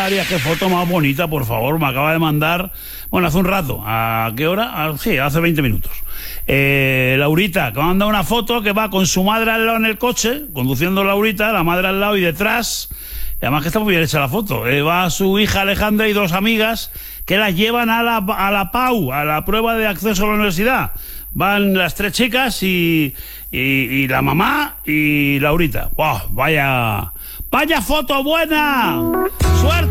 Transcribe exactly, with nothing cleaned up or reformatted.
Arias, qué foto más bonita, por favor, me acaba de mandar, bueno, hace un rato, ¿a qué hora? Ah, sí, hace veinte minutos. Eh, Laurita, que me ha mandado una foto que va con su madre al lado en el coche, conduciendo Laurita, la madre al lado y detrás, y además que está muy bien hecha la foto, eh, va su hija Alejandra y dos amigas que las llevan a la, a la P A U, a la prueba de acceso a la universidad. Van las tres chicas y, y, y la mamá y Laurita. ¡Wow! Vaya, vaya foto buena. Suerte.